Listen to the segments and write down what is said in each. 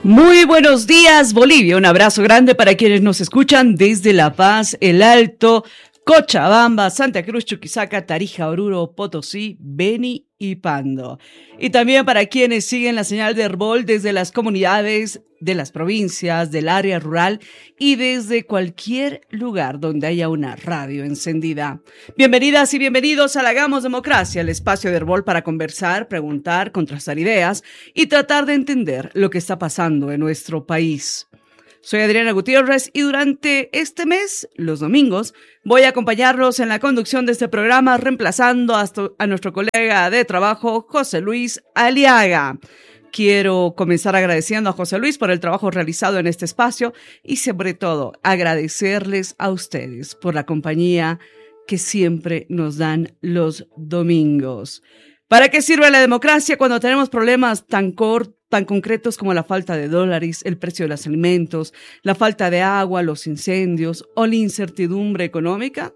Muy buenos días, Bolivia. Un abrazo grande para quienes nos escuchan desde La Paz, El Alto, Cochabamba, Santa Cruz, Chuquisaca, Tarija, Oruro, Potosí, Beni y Pando. Y también para quienes siguen la señal de Herbol desde las comunidades de las provincias, del área rural y desde cualquier lugar donde haya una radio encendida. Bienvenidas y bienvenidos a la Hagamos Democracia, el espacio de Herbol para conversar, preguntar, contrastar ideas y tratar de entender lo que está pasando en nuestro país. Soy Adriana Gutiérrez y durante este mes, los domingos, voy a acompañarlos en la conducción de este programa, reemplazando a nuestro colega de trabajo, José Luis Aliaga. Quiero comenzar agradeciendo a José Luis por el trabajo realizado en este espacio y sobre todo agradecerles a ustedes por la compañía que siempre nos dan los domingos. ¿Para qué sirve la democracia cuando tenemos problemas tan concretos como la falta de dólares, el precio de los alimentos, la falta de agua, los incendios o la incertidumbre económica?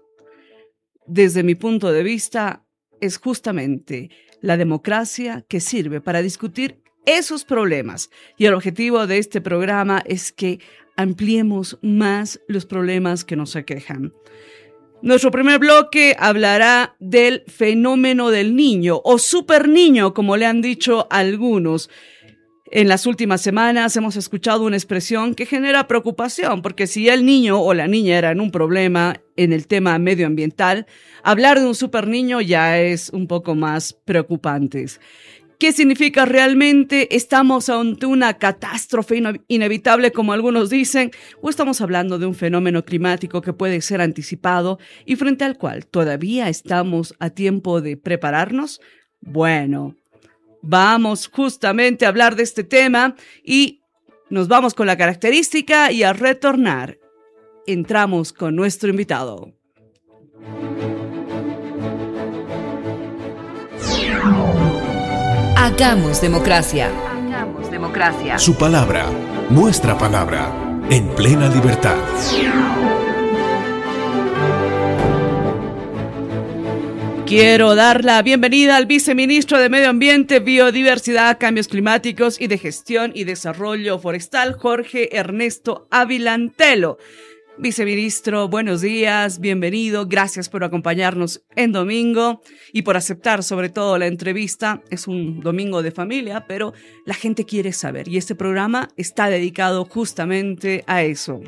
Desde mi punto de vista, es justamente la democracia que sirve para discutir esos problemas. Y el objetivo de este programa es que ampliemos más los problemas que nos aquejan. Nuestro primer bloque hablará del fenómeno del niño o superniño, como le han dicho algunos. En las últimas semanas hemos escuchado una expresión que genera preocupación, porque si el niño o la niña eran un problema en el tema medioambiental, hablar de un superniño ya es un poco más preocupante. ¿Qué significa realmente? ¿Estamos ante una catástrofe inevitable, como algunos dicen? ¿O estamos hablando de un fenómeno climático que puede ser anticipado y frente al cual todavía estamos a tiempo de prepararnos? Bueno, vamos justamente a hablar de este tema y nos vamos con la característica y a retornar. Entramos con nuestro invitado. Hagamos democracia. Hagamos democracia. Su palabra, nuestra palabra, en plena libertad. Quiero dar la bienvenida al viceministro de Medio Ambiente, Biodiversidad, Cambios Climáticos y de Gestión y Desarrollo Forestal, Jorge Ernesto Avilantelo. Viceministro, buenos días, bienvenido, gracias por acompañarnos en domingo y por aceptar sobre todo la entrevista. Es un domingo de familia, pero la gente quiere saber y este programa está dedicado justamente a eso.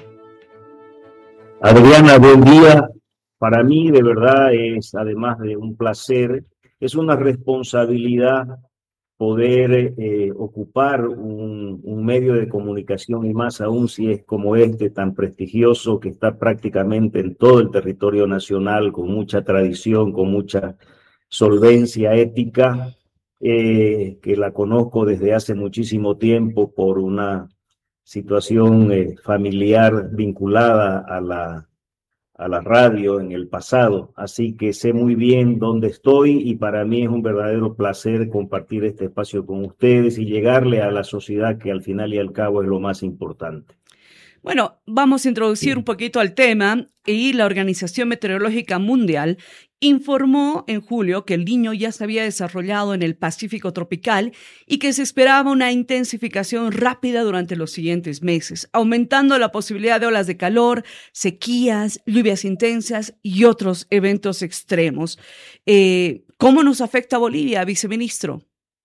Adriana, buen día. Para mí de verdad es, además de un placer, es una responsabilidad poder ocupar un medio de comunicación y más aún si es como este tan prestigioso que está prácticamente en todo el territorio nacional con mucha tradición, con mucha solvencia ética, que la conozco desde hace muchísimo tiempo por una situación familiar vinculada a la radio en el pasado, así que sé muy bien dónde estoy y para mí es un verdadero placer compartir este espacio con ustedes y llegarle a la sociedad que al final y al cabo es lo más importante. Bueno, vamos a introducir un poquito al tema y la Organización Meteorológica Mundial informó en julio que el Niño ya se había desarrollado en el Pacífico tropical y que se esperaba una intensificación rápida durante los siguientes meses, aumentando la posibilidad de olas de calor, sequías, lluvias intensas y otros eventos extremos. ¿Cómo nos afecta a Bolivia, viceministro?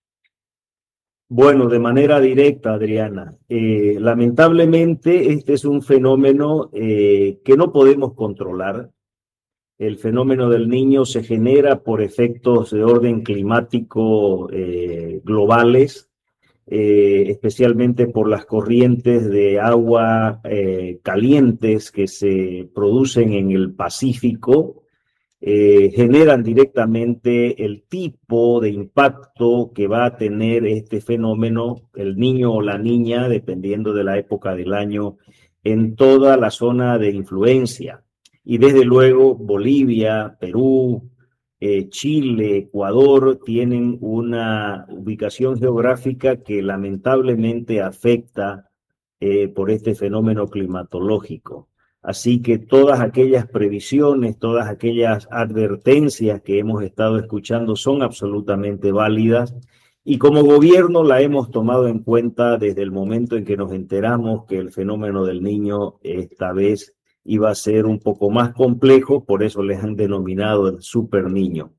Bueno, de manera directa, Adriana. Lamentablemente, este es un fenómeno que no podemos controlar. El fenómeno del Niño se genera por efectos de orden climático globales, especialmente por las corrientes de agua calientes que se producen en el Pacífico. Generan directamente el tipo de impacto que va a tener este fenómeno, el niño o la niña, dependiendo de la época del año, en toda la zona de influencia. Y desde luego Bolivia, Perú, Chile, Ecuador tienen una ubicación geográfica que lamentablemente afecta por este fenómeno climatológico. Así que todas aquellas previsiones, todas aquellas advertencias que hemos estado escuchando son absolutamente válidas Y como gobierno la hemos tomado en cuenta desde el momento en que nos enteramos que el fenómeno del Niño esta vez iba a ser un poco más complejo, por eso les han denominado el Super Niño.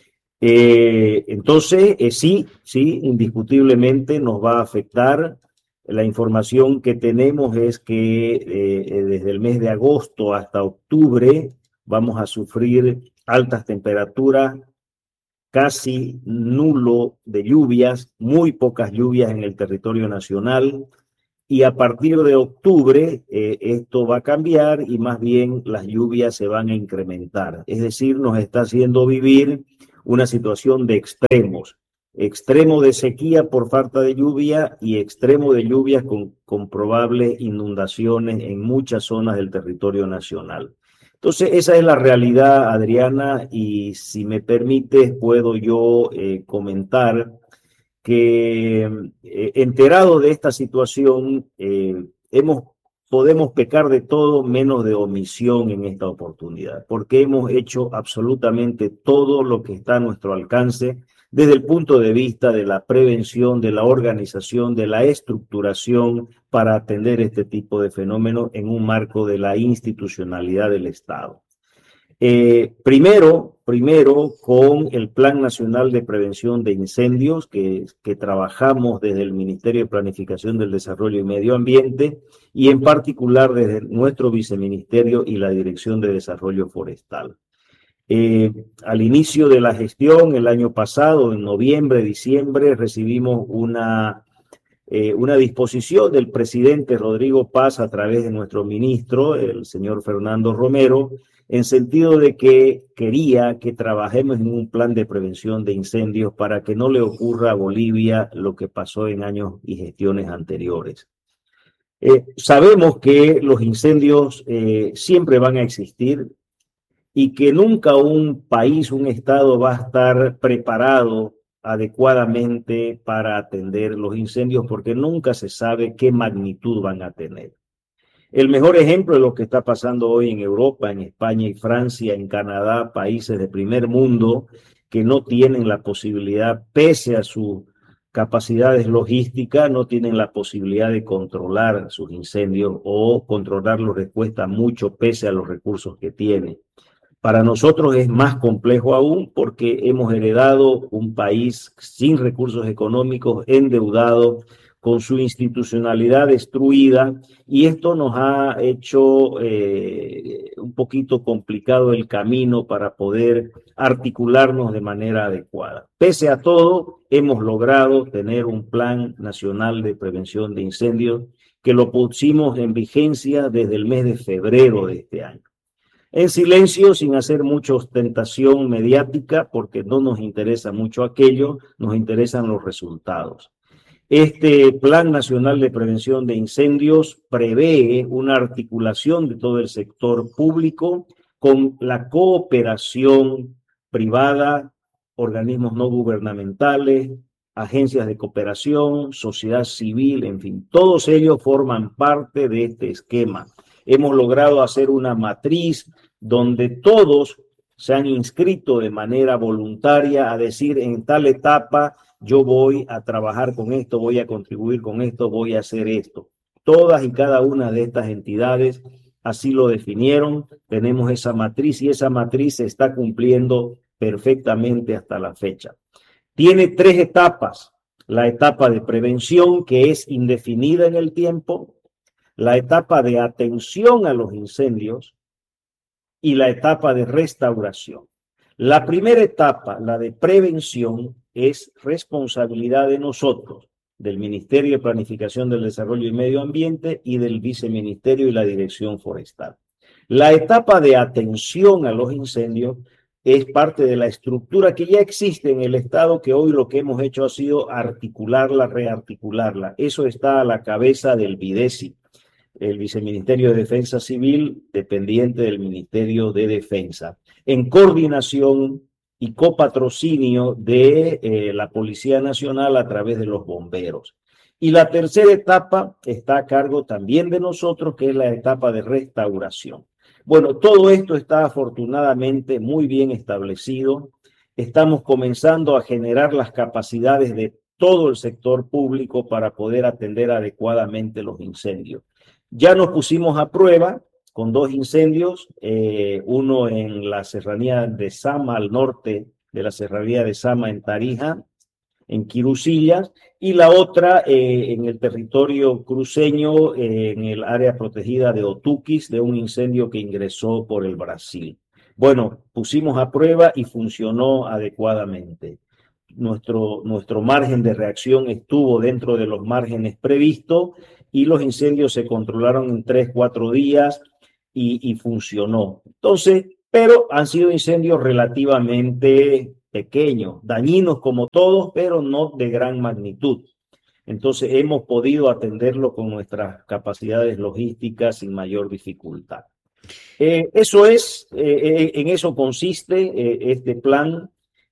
Entonces, sí, indiscutiblemente nos va a afectar. La información que tenemos es que desde el mes de agosto hasta octubre vamos a sufrir altas temperaturas, casi nulo de lluvias, muy pocas lluvias en el territorio nacional, y a partir de octubre esto va a cambiar y más bien las lluvias se van a incrementar. Es decir, nos está haciendo vivir una situación de extremos. Extremo de sequía por falta de lluvia y extremo de lluvias con probables inundaciones en muchas zonas del territorio nacional. Entonces, esa es la realidad, Adriana, y si me permites, puedo yo comentar que enterado de esta situación, podemos pecar de todo menos de omisión en esta oportunidad, porque hemos hecho absolutamente todo lo que está a nuestro alcance desde el punto de vista de la prevención, de la organización, de la estructuración para atender este tipo de fenómenos en un marco de la institucionalidad del Estado. Primero con el Plan Nacional de Prevención de Incendios que trabajamos desde el Ministerio de Planificación del Desarrollo y Medio Ambiente y en particular desde nuestro viceministerio y la Dirección de Desarrollo Forestal. Al inicio de la gestión, el año pasado, en noviembre, diciembre, recibimos una disposición del presidente Rodrigo Paz a través de nuestro ministro, el señor Fernando Romero, en sentido de que quería que trabajemos en un plan de prevención de incendios para que no le ocurra a Bolivia lo que pasó en años y gestiones anteriores. Sabemos que los incendios siempre van a existir y que nunca un país, un estado va a estar preparado adecuadamente para atender los incendios porque nunca se sabe qué magnitud van a tener. El mejor ejemplo es lo que está pasando hoy en Europa, en España y Francia, en Canadá, países de primer mundo que no tienen la posibilidad, pese a sus capacidades logísticas, no tienen la posibilidad de controlar sus incendios o controlarlos les cuesta mucho pese a los recursos que tienen. Para nosotros es más complejo aún porque hemos heredado un país sin recursos económicos, endeudado, con su institucionalidad destruida, y esto nos ha hecho un poquito complicado el camino para poder articularnos de manera adecuada. Pese a todo, hemos logrado tener un plan nacional de prevención de incendios que lo pusimos en vigencia desde el mes de febrero de este año. En silencio, sin hacer mucha ostentación mediática, porque no nos interesa mucho aquello, nos interesan los resultados. Este Plan Nacional de Prevención de Incendios prevé una articulación de todo el sector público con la cooperación privada, organismos no gubernamentales, agencias de cooperación, sociedad civil, en fin, todos ellos forman parte de este esquema. Hemos logrado hacer una matriz donde todos se han inscrito de manera voluntaria a decir en tal etapa yo voy a trabajar con esto, voy a contribuir con esto, voy a hacer esto. Todas y cada una de estas entidades así lo definieron, tenemos esa matriz y esa matriz se está cumpliendo perfectamente hasta la fecha. Tiene 3 etapas, la etapa de prevención que es indefinida en el tiempo, la etapa de atención a los incendios y la etapa de restauración. La primera etapa, la de prevención, es responsabilidad de nosotros, del Ministerio de Planificación del Desarrollo y Medio Ambiente y del Viceministerio y la Dirección Forestal. La etapa de atención a los incendios es parte de la estructura que ya existe en el Estado, que hoy lo que hemos hecho ha sido articularla, rearticularla. Eso está a la cabeza del VIDESI, el Viceministerio de Defensa Civil, dependiente del Ministerio de Defensa, en coordinación y copatrocinio de la Policía Nacional a través de los bomberos. Y la tercera etapa está a cargo también de nosotros, que es la etapa de restauración. Bueno, todo esto está afortunadamente muy bien establecido. Estamos comenzando a generar las capacidades de todo el sector público para poder atender adecuadamente los incendios. Ya nos pusimos a prueba con 2 incendios, uno en la serranía de Sama, al norte de la serranía de Sama en Tarija, en Quirusillas, y la otra en el territorio cruceño, en el área protegida de Otuquis, de un incendio que ingresó por el Brasil. Bueno, pusimos a prueba y funcionó adecuadamente. Nuestro margen de reacción estuvo dentro de los márgenes previstos y los incendios se controlaron en 3-4 días y funcionó. Entonces, pero han sido incendios relativamente pequeños, dañinos como todos, pero no de gran magnitud. Entonces hemos podido atenderlo con nuestras capacidades logísticas sin mayor dificultad. Eso es, en eso consiste este plan.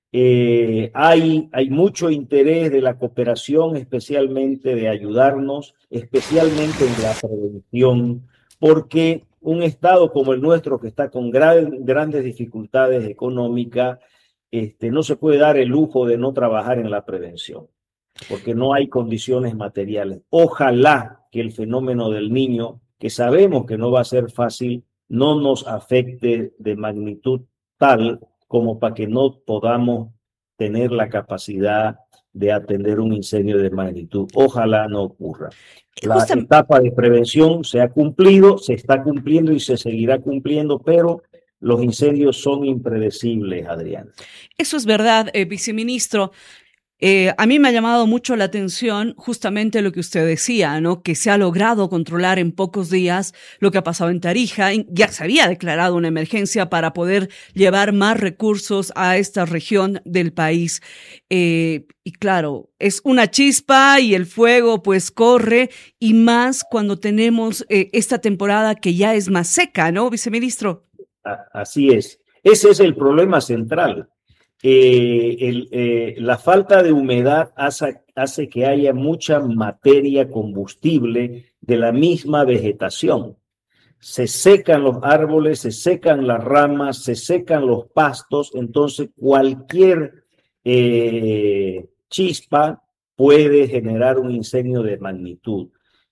Hay mucho interés de la cooperación, especialmente de ayudarnos, especialmente en la prevención, porque un estado como el nuestro, que está con grandes dificultades económicas, no se puede dar el lujo de no trabajar en la prevención, porque no hay condiciones materiales. Ojalá que el fenómeno del Niño, que sabemos que no va a ser fácil, no nos afecte de magnitud tal como para que no podamos tener la capacidad de atender un incendio de magnitud. Ojalá no ocurra. La etapa de prevención se ha cumplido, se está cumpliendo y se seguirá cumpliendo, pero los incendios son impredecibles, Adriana. Eso es verdad, viceministro. A mí me ha llamado mucho la atención justamente lo que usted decía, ¿no? Que se ha logrado controlar en pocos días lo que ha pasado en Tarija. Ya se había declarado una emergencia para poder llevar más recursos a esta región del país. Y claro, es una chispa y el fuego pues corre, y más cuando tenemos esta temporada que ya es más seca, ¿no, viceministro? Así es. Ese es el problema central. La falta de humedad hace que haya mucha materia combustible de la misma vegetación. Se secan los árboles, se secan las ramas, se secan los pastos, entonces cualquier chispa puede generar un incendio de magnitud.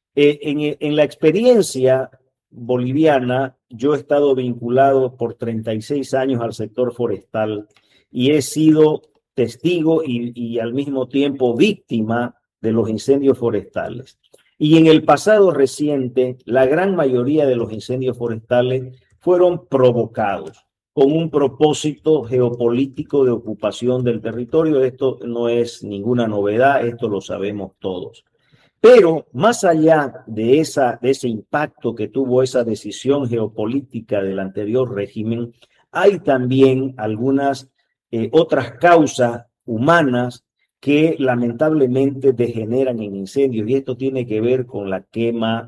En la experiencia boliviana, yo he estado vinculado por 36 años al sector forestal y he sido testigo y al mismo tiempo víctima de los incendios forestales. Y en el pasado reciente, la gran mayoría de los incendios forestales fueron provocados con un propósito geopolítico de ocupación del territorio. Esto no es ninguna novedad, esto lo sabemos todos. Pero más allá de ese impacto que tuvo esa decisión geopolítica del anterior régimen, hay también algunas otras causas humanas que lamentablemente degeneran en incendios, y esto tiene que ver con la quema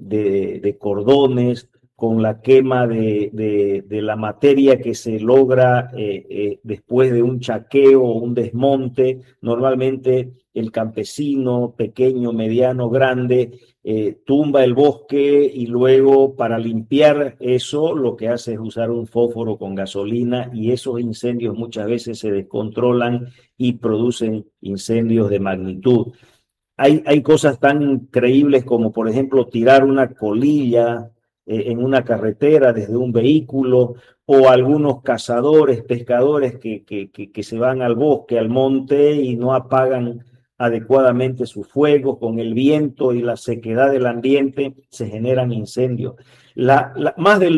de cordones, con la quema de la materia que se logra después de un chaqueo o un desmonte. Normalmente el campesino pequeño, mediano, grande tumba el bosque y luego para limpiar eso lo que hace es usar un fósforo con gasolina, y esos incendios muchas veces se descontrolan y producen incendios de magnitud. Hay cosas tan increíbles como, por ejemplo, tirar una colilla en una carretera desde un vehículo, o algunos cazadores, pescadores que se van al bosque, al monte, y no apagan adecuadamente su fuego. Con el viento y la sequedad del ambiente se generan incendios. Más del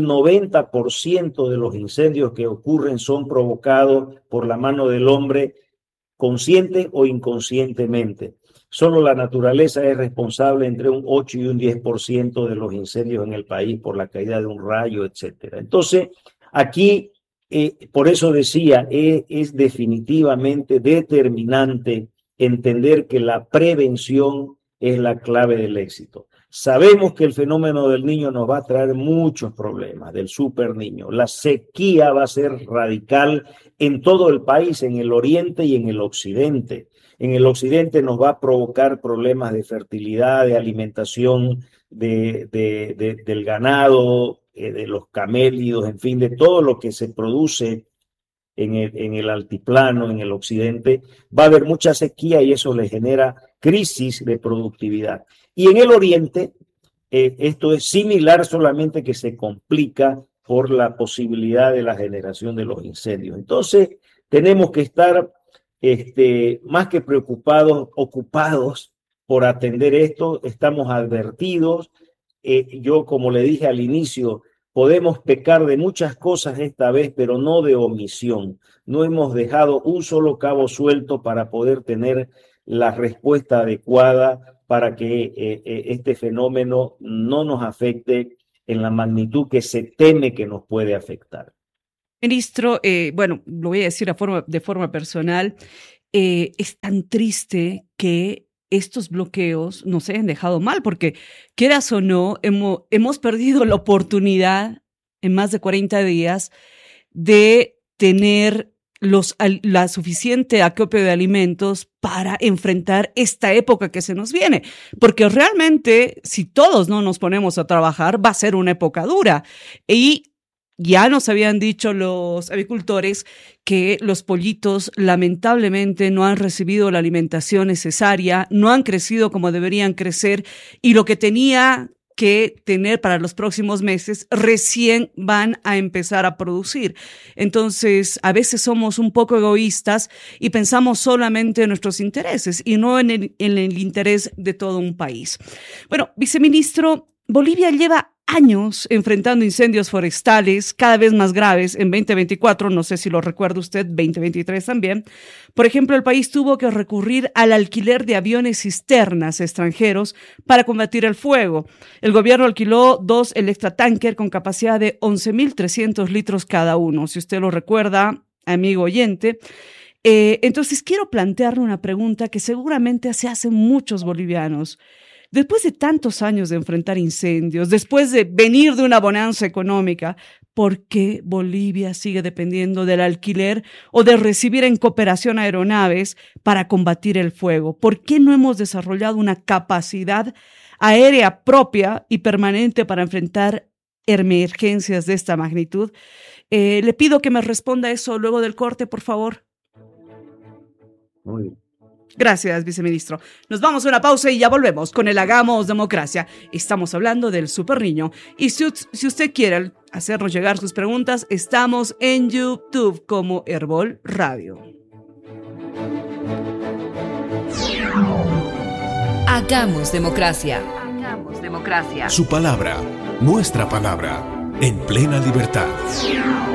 90% de los incendios que ocurren son provocados por la mano del hombre, consciente o inconscientemente. Solo la naturaleza es responsable entre un 8 y un 10% de los incendios en el país por la caída de un rayo, etcétera. Entonces, aquí, por eso decía, es definitivamente determinante entender que la prevención es la clave del éxito. Sabemos que el fenómeno del Niño nos va a traer muchos problemas, del super niño. La sequía va a ser radical en todo el país, en el oriente y en el occidente. En el occidente nos va a provocar problemas de fertilidad, de alimentación del ganado, de los camélidos, en fin, de todo lo que se produce en el altiplano, en el occidente, va a haber mucha sequía y eso le genera crisis de productividad. Y en el oriente, esto es similar, solamente que se complica por la posibilidad de la generación de los incendios. Entonces, tenemos que estar más que preocupados, ocupados por atender esto. Estamos advertidos. Yo, como le dije al inicio, podemos pecar de muchas cosas esta vez, pero no de omisión. No hemos dejado un solo cabo suelto para poder tener la respuesta adecuada para que este fenómeno no nos afecte en la magnitud que se teme que nos puede afectar. Ministro, bueno, lo voy a decir de forma personal, es tan triste que estos bloqueos nos hayan dejado mal, porque quieras o no, hemos perdido la oportunidad en más de 40 días de tener la suficiente acopio de alimentos para enfrentar esta época que se nos viene. Porque realmente, si todos no nos ponemos a trabajar, va a ser una época dura. Y ya nos habían dicho los avicultores que los pollitos lamentablemente no han recibido la alimentación necesaria, no han crecido como deberían crecer y lo que tenía que tener para los próximos meses recién van a empezar a producir. Entonces, a veces somos un poco egoístas y pensamos solamente en nuestros intereses y no en el interés de todo un país. Bueno, viceministro, Bolivia lleva años enfrentando incendios forestales cada vez más graves. En 2024, no sé si lo recuerda usted, 2023 también. Por ejemplo, el país tuvo que recurrir al alquiler de aviones cisternas extranjeros para combatir el fuego. El gobierno alquiló 2 electrotanker con capacidad de 11.300 litros cada uno, si usted lo recuerda, amigo oyente. Entonces, quiero plantearle una pregunta que seguramente se hacen muchos bolivianos. Después de tantos años de enfrentar incendios, después de venir de una bonanza económica, ¿por qué Bolivia sigue dependiendo del alquiler o de recibir en cooperación aeronaves para combatir el fuego? ¿Por qué no hemos desarrollado una capacidad aérea propia y permanente para enfrentar emergencias de esta magnitud? Le pido que me responda eso luego del corte, por favor. Muy bien. Gracias, viceministro. Nos vamos a una pausa y ya volvemos con el Hagamos Democracia. Estamos hablando del Super Niño. Y si usted quiere hacernos llegar sus preguntas, estamos en YouTube como Herbol Radio. Hagamos Democracia. Hagamos Democracia. Su palabra, nuestra palabra, en plena libertad.